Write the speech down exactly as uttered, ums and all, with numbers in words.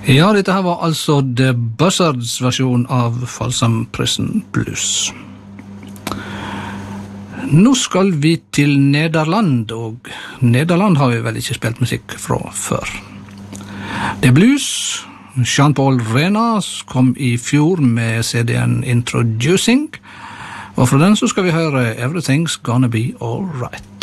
Ja, dette her var altså The Buzzards versjon av Folsom Prison Blues. Nå skal vi til Nederland, og Nederland har vi vel ikke spilt musikk fra før. Det er blues. Jean-Paul Renas kom i fjor med C D-en Introducing, og fra den så skal vi høre Everything's Gonna Be All Right.